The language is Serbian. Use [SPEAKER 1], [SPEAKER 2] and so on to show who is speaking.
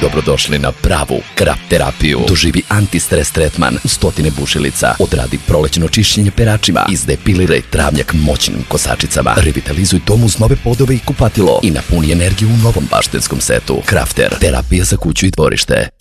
[SPEAKER 1] Dobrodošli na pravu krap terapiju. Doživi antistres tretman u 100 bušilica. Odradi prolećno čišćenje peračima. Izdepiliraj travnjak moćnim kosačicama. Revitalizuj dom uz nove podove i kupatilo. I napuni energiju u novom baštenskom setu. Crafter, terapija za kuću i dvorište.